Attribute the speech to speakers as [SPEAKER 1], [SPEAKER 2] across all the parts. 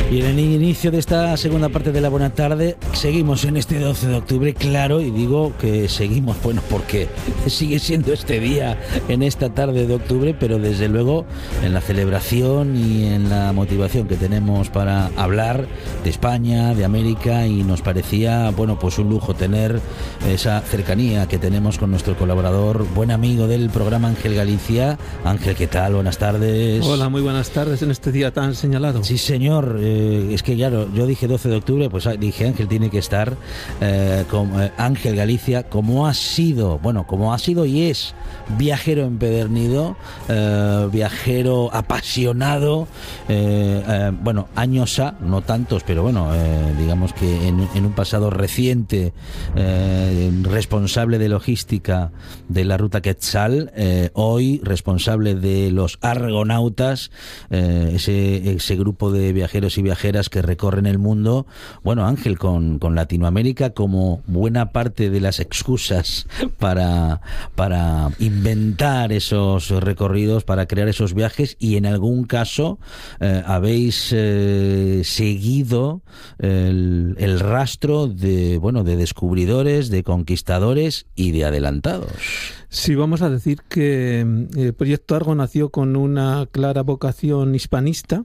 [SPEAKER 1] Y en el inicio de esta segunda parte de la buena tarde seguimos en este 12 de octubre, claro, y digo que seguimos, bueno, porque sigue siendo este día en esta tarde de octubre, pero desde luego en la celebración y en la motivación que tenemos para hablar de España, de América, y nos parecía, bueno, pues un lujo tener esa cercanía que tenemos con nuestro colaborador, buen amigo del programa, Ángel Galicia. Ángel, ¿qué tal? Buenas tardes.
[SPEAKER 2] Hola, muy buenas tardes en este día tan señalado.
[SPEAKER 1] Sí, señor. Es que claro, yo dije 12 de octubre, pues dije Ángel tiene que estar con Ángel Galicia, como ha sido y es viajero empedernido, viajero apasionado, bueno, años no tantos, pero bueno, digamos que en un pasado reciente, responsable de logística de la ruta Quetzal, hoy responsable de los Argonautas, ese grupo de viajeros y viajeras que recorren el mundo. Bueno, Ángel, con Latinoamérica como buena parte de las excusas para inventar esos recorridos, para crear esos viajes, y en algún caso habéis seguido el rastro de descubridores, de conquistadores y de adelantados.
[SPEAKER 2] Sí, vamos a decir que el Proyecto Argo nació con una clara vocación hispanista,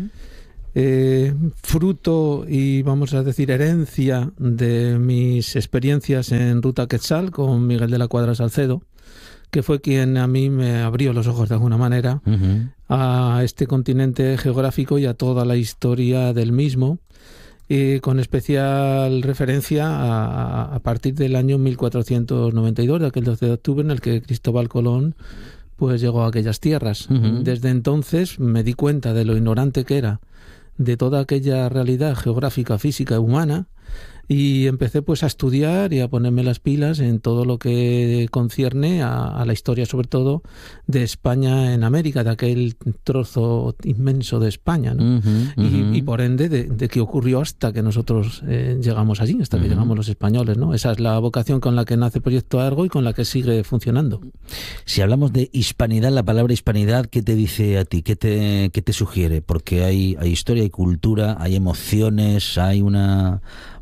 [SPEAKER 2] fruto y, vamos a decir, herencia de mis experiencias en Ruta Quetzal con Miguel de la Cuadra Salcedo, que fue quien a mí me abrió los ojos de alguna manera a este continente geográfico y a toda la historia del mismo, con especial referencia a partir del año 1492, de aquel 12 de octubre en el que Cristóbal Colón pues llegó a aquellas tierras. Desde entonces me di cuenta de lo ignorante que era de toda aquella realidad geográfica, física, humana, y empecé pues a estudiar y a ponerme las pilas en todo lo que concierne a la historia, sobre todo de España en América, de aquel trozo inmenso de España, ¿no? Y por ende de qué ocurrió hasta que nosotros llegamos allí, hasta que llegamos los españoles, ¿no? Esa es la vocación con la que nace Proyecto Argo y con la que sigue funcionando.
[SPEAKER 1] Si hablamos de hispanidad, la palabra hispanidad, ¿qué te dice a ti? ¿Qué te sugiere? Porque hay historia, hay cultura, hay emociones, hay una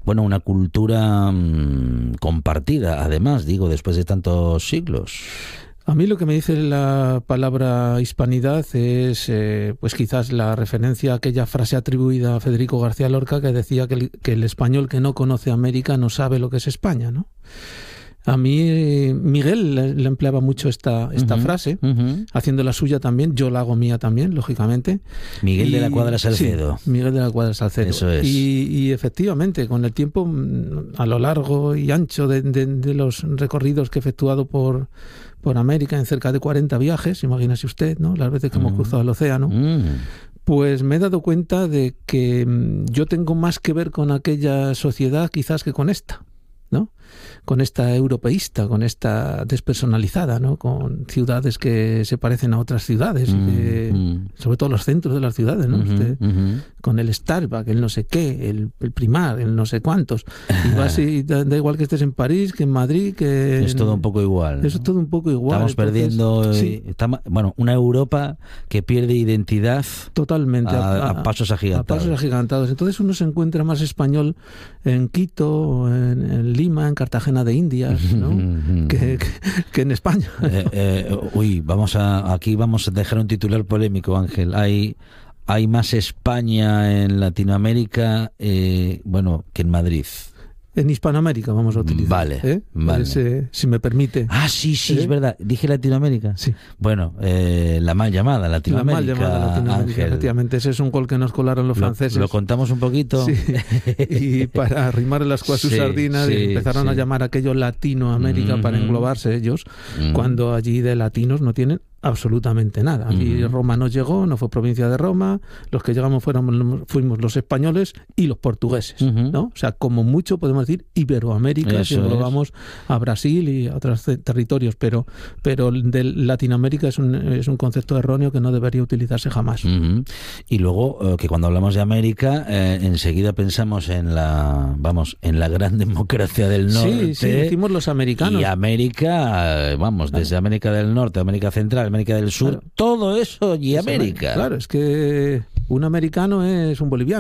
[SPEAKER 1] cultura compartida, además, digo, después de tantos siglos.
[SPEAKER 2] A mí lo que me dice la palabra hispanidad es, pues quizás la referencia a aquella frase atribuida a Federico García Lorca que decía que el español que no conoce América no sabe lo que es España, ¿no? A mí Miguel le empleaba mucho esta frase, haciendo la suya también. Yo la hago mía también, lógicamente.
[SPEAKER 1] Miguel de la Cuadra Salcedo.
[SPEAKER 2] Sí, Miguel de la Cuadra Salcedo.
[SPEAKER 1] Eso es.
[SPEAKER 2] Y efectivamente, con el tiempo, a lo largo y ancho de los recorridos que he efectuado por América, en cerca de 40 viajes, imagínese usted, ¿no? Las veces que hemos cruzado el océano. Pues me he dado cuenta de que yo tengo más que ver con aquella sociedad quizás que con esta, ¿no? Con esta europeísta, con esta despersonalizada, ¿no? Con ciudades que se parecen a otras ciudades, sobre todo los centros de las ciudades, ¿no? Con el Starbucks, el no sé qué, el Primar, el no sé cuántos. Y vas y da igual que estés en París, que en Madrid, que...
[SPEAKER 1] Es todo un poco igual, ¿no?
[SPEAKER 2] Es todo un poco igual.
[SPEAKER 1] Estamos perdiendo... Sí. Una Europa que pierde identidad totalmente a pasos agigantados.
[SPEAKER 2] A pasos agigantados. Entonces uno se encuentra más español en Quito, en Lima, en Cartagena de Indias, ¿no? que en España.
[SPEAKER 1] Aquí vamos a dejar un titular polémico, Ángel. Hay más España en Latinoamérica, que en Madrid.
[SPEAKER 2] En Hispanoamérica vamos a utilizar.
[SPEAKER 1] Vale.
[SPEAKER 2] Si me permite.
[SPEAKER 1] Sí, es verdad. Dije Latinoamérica.
[SPEAKER 2] Sí.
[SPEAKER 1] Bueno, la mal llamada Latinoamérica. Ángel.
[SPEAKER 2] Efectivamente. Ese es un gol que nos colaron los franceses.
[SPEAKER 1] ¿Lo contamos un poquito?
[SPEAKER 2] Sí. Y para arrimar el ascua a sus sardinas empezaron a llamar aquello Latinoamérica para englobarse ellos, cuando allí de latinos no tienen absolutamente nada. Aquí Roma no llegó, no fue provincia de Roma, los que llegamos fuimos los españoles y los portugueses, ¿no? O sea, como mucho podemos decir Iberoamérica, si englobamos a Brasil y a otros territorios, pero de Latinoamérica es un concepto erróneo que no debería utilizarse jamás.
[SPEAKER 1] Y luego, que cuando hablamos de América, enseguida pensamos en la gran democracia del norte.
[SPEAKER 2] Sí, decimos los americanos.
[SPEAKER 1] Y América, desde América del Norte, América Central, América del Sur, todo eso y América.
[SPEAKER 2] Claro, es que un americano es un boliviano.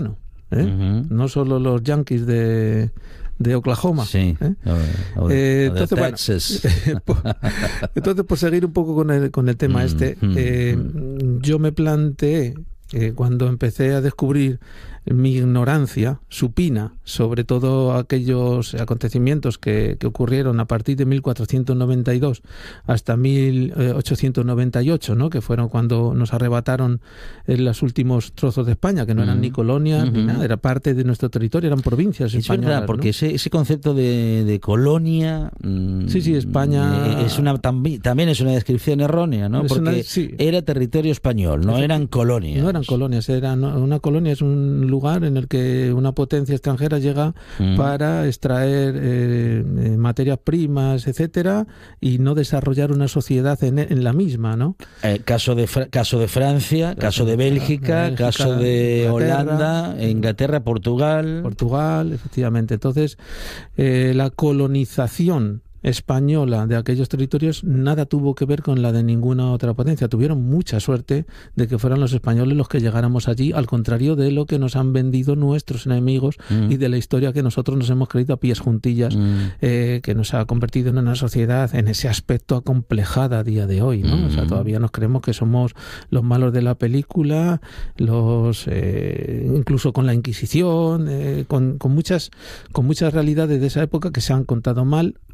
[SPEAKER 2] no solo los yanquis de Oklahoma.
[SPEAKER 1] Sí.
[SPEAKER 2] Entonces, bueno, entonces, por seguir un poco con el tema yo me planteé, cuando empecé a descubrir mi ignorancia supina sobre todo aquellos acontecimientos que ocurrieron a partir de 1492 hasta 1898, ¿no? Que fueron cuando nos arrebataron los últimos trozos de España, que no eran ni colonias ni nada, era parte de nuestro territorio, eran provincias españolas.
[SPEAKER 1] Es verdad, porque ese concepto de colonia,
[SPEAKER 2] sí, España
[SPEAKER 1] es también es una descripción errónea, ¿no? Porque era territorio español, no eran colonias.
[SPEAKER 2] No eran colonias, una colonia es un lugar en el que una potencia extranjera llega para extraer materias primas, etcétera, y no desarrollar una sociedad en la misma, ¿no?
[SPEAKER 1] Caso de Francia, caso de Bélgica, caso de Holanda, Inglaterra, Portugal,
[SPEAKER 2] efectivamente. Entonces, la colonización española de aquellos territorios nada tuvo que ver con la de ninguna otra potencia. Tuvieron mucha suerte de que fueran los españoles los que llegáramos allí, al contrario de lo que nos han vendido nuestros enemigos y de la historia que nosotros nos hemos creído a pies juntillas, que nos ha convertido en una sociedad en ese aspecto acomplejada a día de hoy, ¿no? O sea, todavía nos creemos que somos los malos de la película, incluso con la Inquisición, con muchas realidades de esa época que se han contado mal.